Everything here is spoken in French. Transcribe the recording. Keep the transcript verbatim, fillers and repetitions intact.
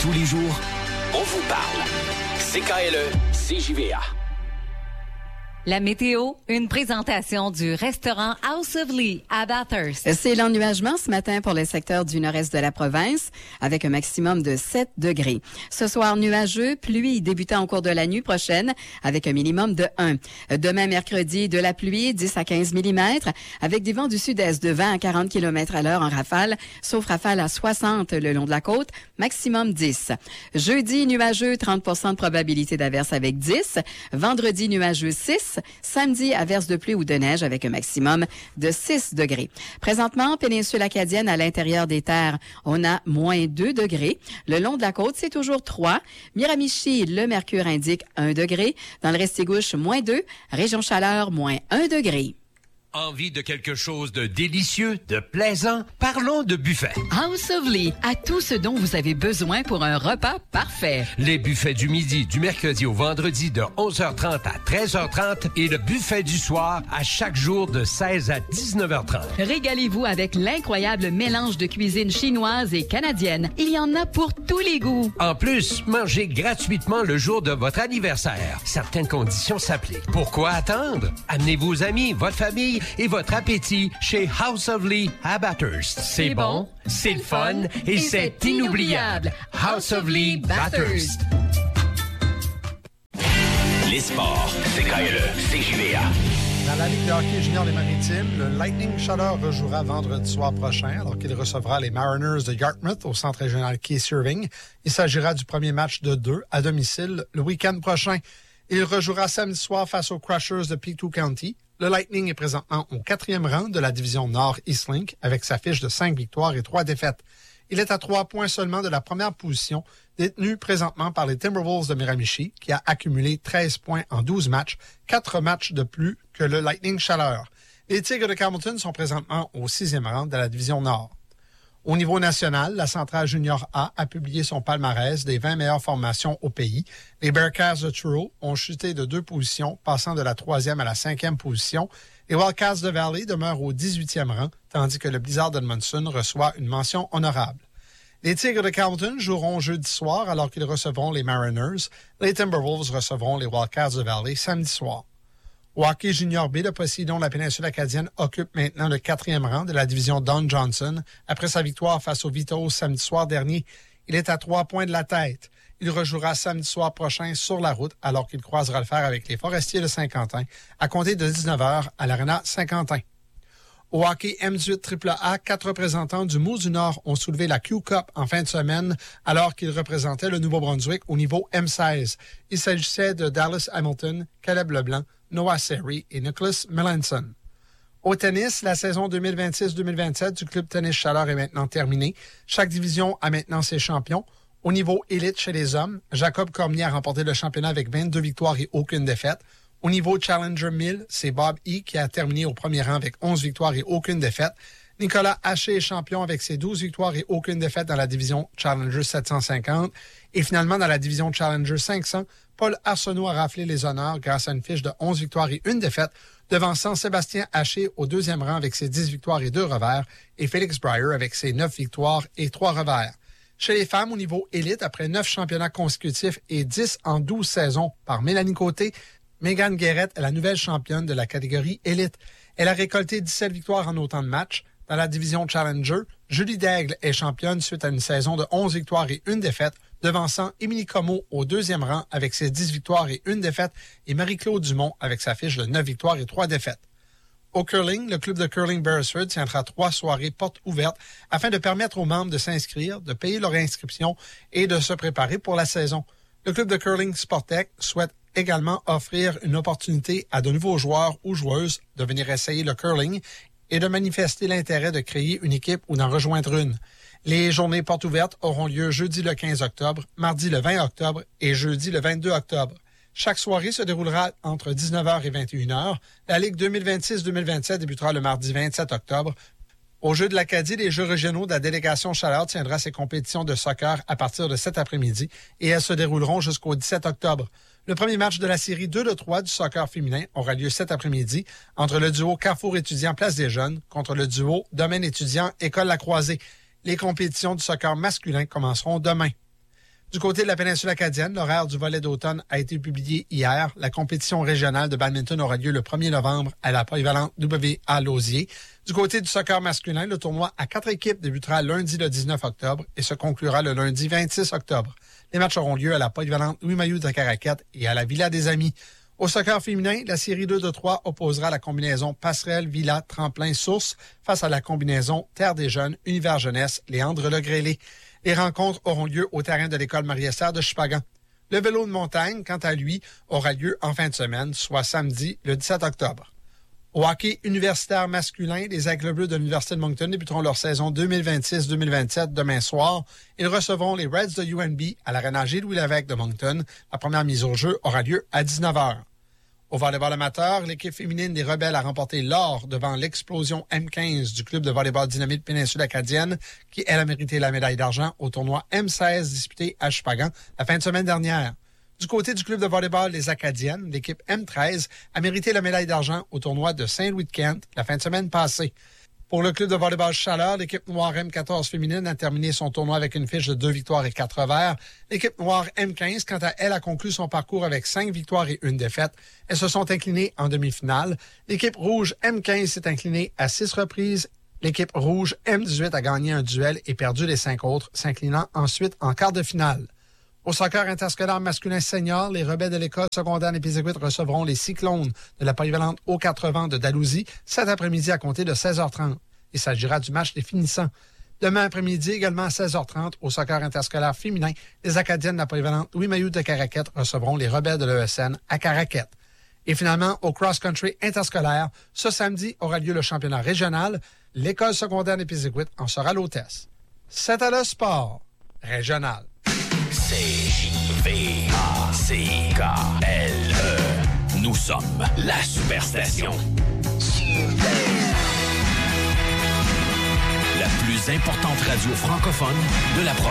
Tous les jours, on vous parle. C K L E, C J V A. La météo, une présentation du restaurant House of Lee à Bathurst. C'est l'ennuagement ce matin pour le secteur du nord-est de la province, avec un maximum de sept degrés. Ce soir, nuageux, pluie débutant au cours de la nuit prochaine, avec un minimum de un. Demain, mercredi, de la pluie, dix à quinze millimètres, avec des vents du sud-est de vingt à quarante kilomètres à l'heure en rafale, sauf rafale à soixante le long de la côte, maximum dix. Jeudi, nuageux, trente pour cent de probabilité d'averse avec dix. Vendredi, nuageux, six. Samedi, averse de pluie ou de neige avec un maximum de six degrés. Présentement, péninsule acadienne à l'intérieur des terres, on a moins deux degrés. Le long de la côte, c'est toujours trois. Miramichi, le mercure indique un degré. Dans le Restigouche, moins deux. Région chaleur, moins un degré. Envie de quelque chose de délicieux, de plaisant? Parlons de buffet. House of Lee a tout ce dont vous avez besoin pour un repas parfait. Les buffets du midi, du mercredi au vendredi de onze heures trente à treize heures trente et le buffet du soir à chaque jour de seize à dix-neuf heures trente. Régalez-vous avec l'incroyable mélange de cuisine chinoise et canadienne. Il y en a pour tous les goûts. En plus, mangez gratuitement le jour de votre anniversaire. Certaines conditions s'appliquent. Pourquoi attendre? Amenez vos amis, votre famille et votre appétit chez House of Lee à Bathurst. C'est bon, c'est le fun et c'est inoubliable. House of Lee Bathurst. Les sports, C K L E, C J V A. Dans la Ligue de hockey junior des Maritimes, le Lightning Chaleur rejouera vendredi soir prochain alors qu'il recevra les Mariners de Yarmouth au centre régional Keith Irving. Il s'agira du premier match de deux à domicile le week-end prochain. Il rejouera samedi soir face aux Crushers de Pictou County. Le Lightning est présentement au quatrième rang de la division Nord Eastlink avec sa fiche de cinq victoires et trois défaites. Il est à trois points seulement de la première position, détenue présentement par les Timberwolves de Miramichi, qui a accumulé treize points en douze matchs, quatre matchs de plus que le Lightning Chaleur. Les Tigres de Campbellton sont présentement au sixième rang de la division Nord. Au niveau national, la Centrale Junior A a publié son palmarès des vingt meilleures formations au pays. Les Bearcats de Truro ont chuté de deux positions, passant de la troisième à la cinquième position. Les Wildcats de Valley demeurent au dix-huitième rang, tandis que le Blizzard d'Edmondson reçoit une mention honorable. Les Tigres de Carleton joueront jeudi soir alors qu'ils recevront les Mariners. Les Timberwolves recevront les Wildcats de Valley samedi soir. Au hockey junior B, le Poséidon de la péninsule acadienne occupe maintenant le quatrième rang de la division Don Johnson après sa victoire face aux Vitos samedi soir dernier. Il est à trois points de la tête. Il rejouera samedi soir prochain sur la route alors qu'il croisera le fer avec les Forestiers de Saint-Quentin à compter de dix-neuf heures à l'Arena Saint-Quentin. Au hockey M dix-huit triple A, quatre représentants du Moose du Nord ont soulevé la Q-Cup en fin de semaine alors qu'ils représentaient le Nouveau-Brunswick au niveau M seize. Il s'agissait de Dallas Hamilton, Caleb Leblanc, Noah Seri et Nicholas Melanson. Au tennis, la saison deux mille vingt-six deux mille vingt-sept du Club Tennis Chaleur est maintenant terminée. Chaque division a maintenant ses champions. Au niveau élite chez les hommes, Jacob Cormier a remporté le championnat avec vingt-deux victoires et aucune défaite. Au niveau Challenger mille, c'est Bob E. qui a terminé au premier rang avec onze victoires et aucune défaite. Nicolas Haché est champion avec ses douze victoires et aucune défaite dans la division Challenger sept cent cinquante. Et finalement, dans la division Challenger cinq cents, Paul Arsenault a raflé les honneurs grâce à une fiche de onze victoires et une défaite, devançant Sébastien Haché au deuxième rang avec ses dix victoires et deux revers, et Félix Breyer avec ses neuf victoires et trois revers. Chez les femmes, au niveau élite, après neuf championnats consécutifs et dix en douze saisons par Mélanie Côté, Megan Guérette est la nouvelle championne de la catégorie élite. Elle a récolté dix-sept victoires en autant de matchs. Dans la division Challenger, Julie Daigle est championne suite à une saison de onze victoires et une défaite, devançant Émilie Comeau au deuxième rang avec ses dix victoires et une défaite et Marie-Claude Dumont avec sa fiche de neuf victoires et trois défaites. Au curling, le club de curling Beresford tiendra trois soirées portes ouvertes afin de permettre aux membres de s'inscrire, de payer leur inscription et de se préparer pour la saison. Le club de curling Sportec souhaite également offrir une opportunité à de nouveaux joueurs ou joueuses de venir essayer le curling et de manifester l'intérêt de créer une équipe ou d'en rejoindre une. Les journées portes ouvertes auront lieu jeudi le quinze octobre, mardi le vingt octobre et jeudi le vingt-deux octobre. Chaque soirée se déroulera entre dix-neuf heures et vingt et une heures. La Ligue deux mille vingt-six deux mille vingt-sept débutera le mardi vingt-sept octobre. Au Jeux de l'Acadie, les Jeux régionaux de la délégation Chaleur tiendra ses compétitions de soccer à partir de cet après-midi et elles se dérouleront jusqu'au dix-sept octobre. Le premier match de la série deux de trois du soccer féminin aura lieu cet après-midi entre le duo Carrefour étudiant Place des Jeunes contre le duo Domaine étudiant École La Croisée. Les compétitions du soccer masculin commenceront demain. Du côté de la péninsule acadienne, l'horaire du volley d'automne a été publié hier. La compétition régionale de badminton aura lieu le premier novembre à la polyvalente W A Lausier. Du côté du soccer masculin, le tournoi à quatre équipes débutera lundi le dix-neuf octobre et se conclura le lundi vingt-six octobre. Les matchs auront lieu à la polyvalente Louis Mailloux de Caraquette et à la Villa des Amis. Au soccer féminin, la série deux de trois opposera la combinaison Passerelle, Villa, Tremplin, Source face à la combinaison Terre des Jeunes, Univers Jeunesse, Léandre Legrélé. Les rencontres auront lieu au terrain de l'école Marie-Esther de Chupagan. Le vélo de montagne, quant à lui, aura lieu en fin de semaine, soit samedi, le dix-sept octobre. Au hockey universitaire masculin, les Aigles Bleus de l'Université de Moncton débuteront leur saison deux mille vingt-six deux mille vingt-sept demain soir. Ils recevront les Reds de U N B à l'Arena Gilles-Louis-Lévesque de Moncton. La première mise au jeu aura lieu à dix-neuf heures. Au volleyball amateur, l'équipe féminine des Rebelles a remporté l'or devant l'explosion M quinze du club de volleyball Dynamite Péninsule Acadienne, qui, elle, a mérité la médaille d'argent au tournoi M seize disputé à Chupagan la fin de semaine dernière. Du côté du club de volleyball des Acadiennes, l'équipe M treize a mérité la médaille d'argent au tournoi de Saint-Louis-de-Kent la fin de semaine passée. Pour le club de volleyball Chaleur, l'équipe noire M quatorze féminine a terminé son tournoi avec une fiche de deux victoires et quatre revers. L'équipe noire M quinze, quant à elle, a conclu son parcours avec cinq victoires et une défaite. Elles se sont inclinées en demi-finale. L'équipe rouge M quinze s'est inclinée à six reprises. L'équipe rouge M dix-huit a gagné un duel et perdu les cinq autres, s'inclinant ensuite en quart de finale. Au soccer interscolaire masculin senior, les Rebelles de l'école secondaire Népisiguit recevront les Cyclones de la polyvalente Haut quatre-vingts de Dalhousie cet après-midi à compter de seize heures trente. Il s'agira du match des finissants. Demain après-midi, également à seize heures trente, au soccer interscolaire féminin, les Acadiennes de la polyvalente Louis Mailloux de Caraquette recevront les Rebelles de l'E S N à Caraquette. Et finalement, au cross-country interscolaire, ce samedi aura lieu le championnat régional. L'école secondaire Népisiguit en sera l'hôtesse. C'est à le sport régional. C J V A C K L E. Nous sommes la superstation. La plus importante radio francophone de la province.